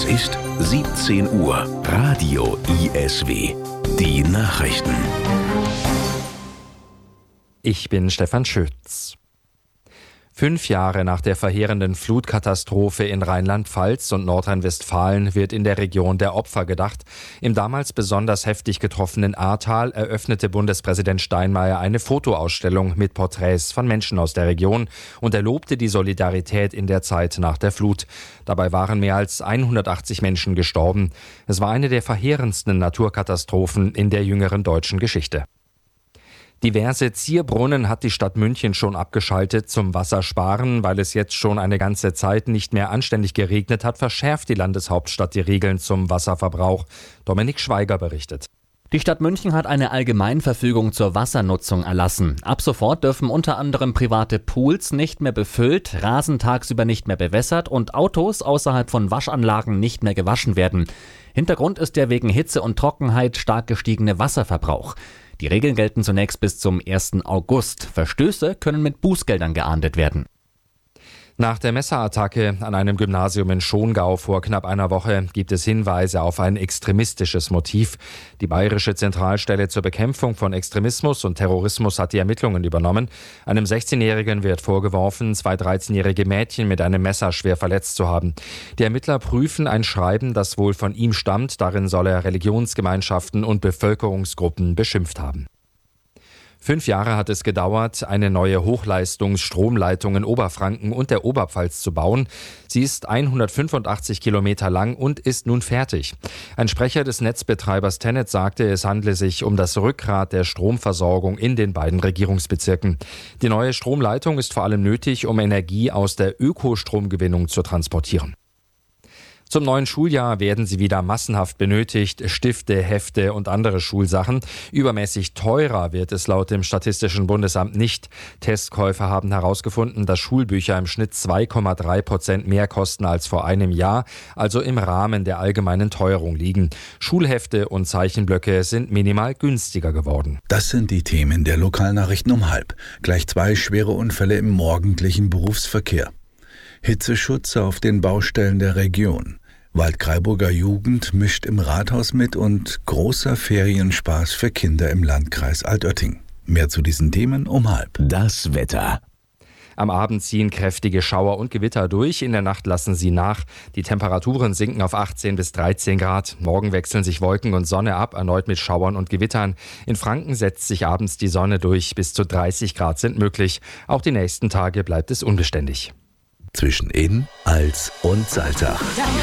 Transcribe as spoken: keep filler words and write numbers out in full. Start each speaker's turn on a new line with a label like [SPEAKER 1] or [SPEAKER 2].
[SPEAKER 1] Es ist siebzehn Uhr. Radio I S W. Die Nachrichten.
[SPEAKER 2] Ich bin Stefan Schütz. Fünf Jahre nach der verheerenden Flutkatastrophe in Rheinland-Pfalz und Nordrhein-Westfalen wird in der Region der Opfer gedacht. Im damals besonders heftig getroffenen Ahrtal eröffnete Bundespräsident Steinmeier eine Fotoausstellung mit Porträts von Menschen aus der Region und er lobte die Solidarität in der Zeit nach der Flut. Dabei waren mehr als hundertachtzig Menschen gestorben. Es war eine der verheerendsten Naturkatastrophen in der jüngeren deutschen Geschichte. Diverse Zierbrunnen hat die Stadt München schon abgeschaltet zum Wassersparen. Weil es jetzt schon eine ganze Zeit nicht mehr anständig geregnet hat, verschärft die Landeshauptstadt die Regeln zum Wasserverbrauch. Dominik Schweiger berichtet.
[SPEAKER 3] Die Stadt München hat eine Allgemeinverfügung zur Wassernutzung erlassen. Ab sofort dürfen unter anderem private Pools nicht mehr befüllt, Rasen tagsüber nicht mehr bewässert und Autos außerhalb von Waschanlagen nicht mehr gewaschen werden. Hintergrund ist der wegen Hitze und Trockenheit stark gestiegene Wasserverbrauch. Die Regeln gelten zunächst bis zum ersten August. Verstöße können mit Bußgeldern geahndet werden.
[SPEAKER 2] Nach der Messerattacke an einem Gymnasium in Schongau vor knapp einer Woche gibt es Hinweise auf ein extremistisches Motiv. Die Bayerische Zentralstelle zur Bekämpfung von Extremismus und Terrorismus hat die Ermittlungen übernommen. Einem sechzehnjährigen wird vorgeworfen, zwei dreizehnjährige Mädchen mit einem Messer schwer verletzt zu haben. Die Ermittler prüfen ein Schreiben, das wohl von ihm stammt. Darin soll er Religionsgemeinschaften und Bevölkerungsgruppen beschimpft haben. Fünf Jahre hat es gedauert, eine neue Hochleistungsstromleitung in Oberfranken und der Oberpfalz zu bauen. Sie ist hundertfünfundachtzig Kilometer lang und ist nun fertig. Ein Sprecher des Netzbetreibers TenneT sagte, es handle sich um das Rückgrat der Stromversorgung in den beiden Regierungsbezirken. Die neue Stromleitung ist vor allem nötig, um Energie aus der Ökostromgewinnung zu transportieren. Zum neuen Schuljahr werden sie wieder massenhaft benötigt, Stifte, Hefte und andere Schulsachen. Übermäßig teurer wird es laut dem Statistischen Bundesamt nicht. Testkäufer haben herausgefunden, dass Schulbücher im Schnitt zwei Komma drei Prozent mehr kosten als vor einem Jahr, also im Rahmen der allgemeinen Teuerung liegen. Schulhefte und Zeichenblöcke sind minimal günstiger geworden.
[SPEAKER 4] Das sind die Themen der Lokalnachrichten um halb. Gleich zwei schwere Unfälle im morgendlichen Berufsverkehr. Hitzeschutz auf den Baustellen der Region. Waldkraiburger Jugend mischt im Rathaus mit und großer Ferienspaß für Kinder im Landkreis Altötting. Mehr zu diesen Themen um halb.
[SPEAKER 1] Das Wetter.
[SPEAKER 2] Am Abend ziehen kräftige Schauer und Gewitter durch. In der Nacht lassen sie nach. Die Temperaturen sinken auf achtzehn bis dreizehn Grad. Morgen wechseln sich Wolken und Sonne ab, erneut mit Schauern und Gewittern. In Franken setzt sich abends die Sonne durch. Bis zu dreißig Grad sind möglich. Auch die nächsten Tage bleibt es unbeständig.
[SPEAKER 1] Zwischen Inn, Als und Salzach.